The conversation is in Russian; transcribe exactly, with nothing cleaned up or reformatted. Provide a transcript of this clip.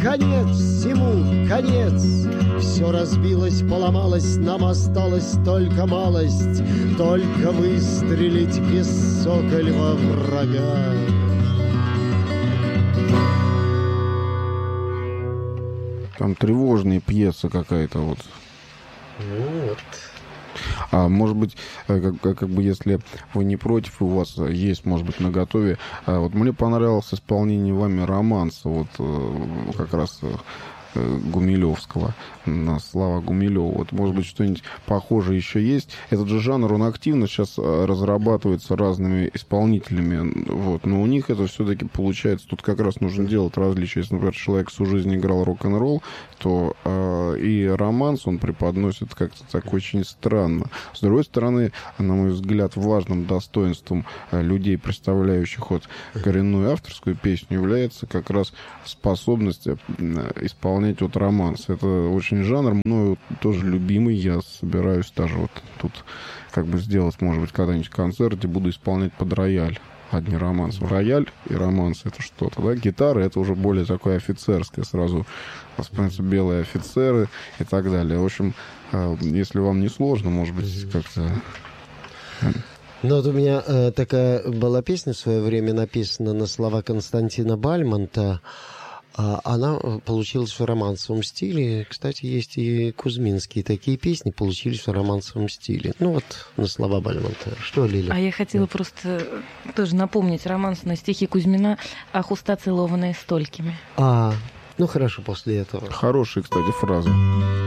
конец всему, конец. Все разбилось, поломалось, нам осталась только малость, только выстрелить без сокольва врага. Там тревожная пьеса какая-то вот. Вот. А может быть, как, как бы, если вы не против, у вас есть, может быть, наготове. Вот мне понравилось исполнение вами романса, вот как раз Гумилевского, Слава Гумилева. Вот, может быть, что-нибудь похожее еще есть. Этот же жанр, он активно сейчас разрабатывается разными исполнителями, вот, но у них это все-таки получается, тут как раз нужно делать различия. Если, например, человек всю жизнь играл рок-н-ролл, то э, и романс он преподносит как-то так очень странно. С другой стороны, на мой взгляд, важным достоинством людей, представляющих вот коренную авторскую песню, является как раз способность исполнять вот романс. Это очень жанр, мною тоже любимый. Я собираюсь даже вот тут как бы сделать, может быть, когда-нибудь концерт, где буду исполнять под рояль. Одни романсы. Рояль и романс — это что-то, да? Гитара — это уже более такое офицерское. Сразу воспринимаются белые офицеры и так далее. В общем, если вам не сложно, может быть, как-то... Ну, вот у меня э, такая была песня в свое время написана на слова Константина Бальмонта. Она получилась в романсовом стиле. Кстати, есть и кузьминские такие песни, получились в романсовом стиле. Ну вот, на слова Бальмонта. Что, Лиля? А я хотела да. просто тоже напомнить романс на стихи Кузьмина «Ах, уста целованные столькими». А, ну хорошо, после этого. Хорошие, кстати, фразы.